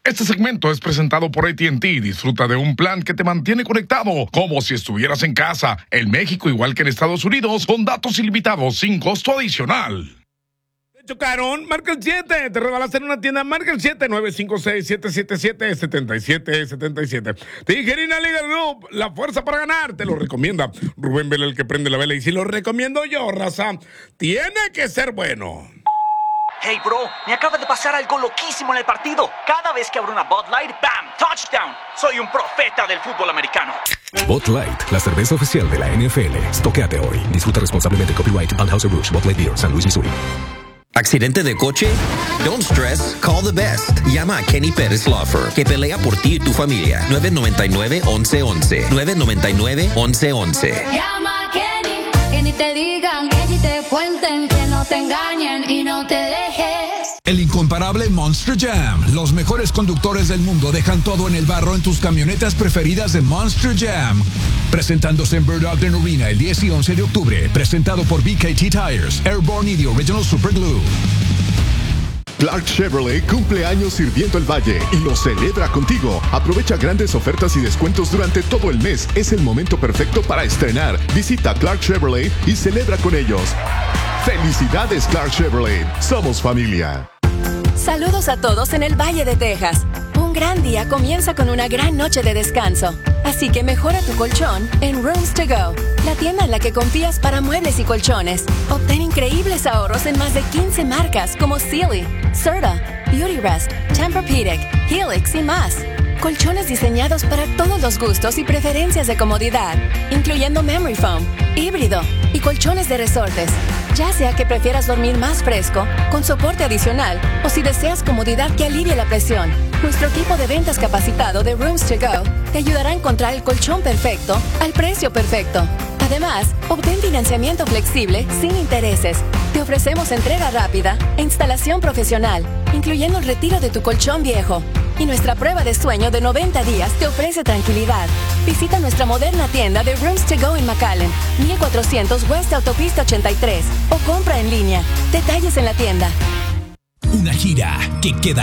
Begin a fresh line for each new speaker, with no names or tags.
Este segmento es presentado por AT&T. Disfruta de un plan que te mantiene conectado, como si estuvieras en casa, en México igual que en Estados Unidos, con datos ilimitados sin costo adicional.
Te chocaron, marca el 7, te regalaste en una tienda, marca el 7, 956-777-7777. Tijerina Legal Group, la fuerza para ganar, te lo recomienda Rubén Vela, el que prende la vela, y si lo recomiendo yo, raza, tiene que ser bueno.
Hey, bro, me acaba de pasar algo loquísimo en el partido. Cada vez que abro una Bud Light, ¡bam! ¡Touchdown! Soy un profeta del fútbol americano.
Bud Light, la cerveza oficial de la NFL. Stoquéate hoy. Disfruta responsablemente. Copyright Anheuser-Busch, Bud Light Beer, San Luis, Missouri.
¿Accidente de coche? Don't stress, call the best. Llama a Kenny Pérez Law Firm, que pelea por ti y tu familia. 999-1111. 999-1111.
Llama a Kenny, que ni te digan, que ni te cuenten, que no te engañen y no te dejes.
El incomparable Monster Jam. Los mejores conductores del mundo dejan todo en el barro en tus camionetas preferidas de Monster Jam. Presentándose en Bird Ogden Arena el 10 y 11 de octubre. Presentado por BKT Tires, Airborne y The Original Super Glue.
Clark Chevrolet cumple años sirviendo el Valle y lo celebra contigo. Aprovecha grandes ofertas y descuentos durante todo el mes. Es el momento perfecto para estrenar. Visita Clark Chevrolet y celebra con ellos. ¡Felicidades, Clark Chevrolet! Somos familia.
Saludos a todos en el Valle de Texas. Un gran día comienza con una gran noche de descanso. Así que mejora tu colchón en Rooms to Go, la tienda en la que confías para muebles y colchones. Obtén increíbles ahorros en más de 15 marcas como Sealy, Serta, Beautyrest, Tempur-Pedic, Helix y más. Colchones diseñados para todos los gustos y preferencias de comodidad, incluyendo memory foam, híbrido y colchones de resortes. Ya sea que prefieras dormir más fresco, con soporte adicional, o si deseas comodidad que alivie la presión, nuestro equipo de ventas capacitado de Rooms to Go te ayudará a encontrar el colchón perfecto al precio perfecto. Además, obtén financiamiento flexible sin intereses. Te ofrecemos entrega rápida e instalación profesional, incluyendo el retiro de tu colchón viejo. Y nuestra prueba de sueño de 90 días te ofrece tranquilidad. Visita nuestra moderna tienda de Rooms to Go en McAllen, 1400 West Autopista 83, o compra en línea. Detalles en la tienda.
Una gira que queda